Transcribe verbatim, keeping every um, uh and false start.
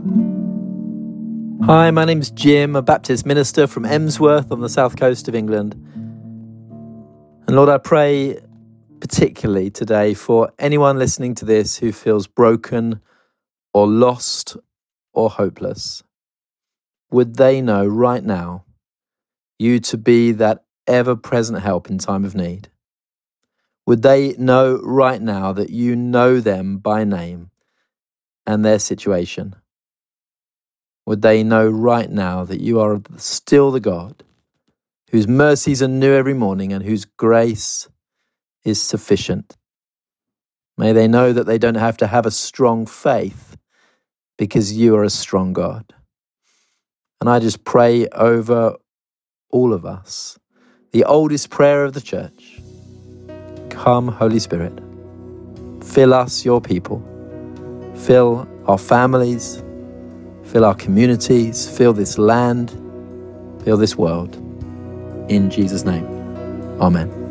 Hi, my name's Jim, a Baptist minister from Emsworth on the south coast of England. And Lord, I pray particularly today for anyone listening to this who feels broken or lost or hopeless. Would they know right now you to be that ever-present help in time of need? Would they know right now that you know them by name and their situation? Would they know right now that you are still the God whose mercies are new every morning and whose grace is sufficient? May they know that they don't have to have a strong faith because you are a strong God. And I just pray over all of us, the oldest prayer of the church. Come, Holy Spirit, fill us, your people, fill our families, fill our communities, fill this land, fill this world. In Jesus' name, amen.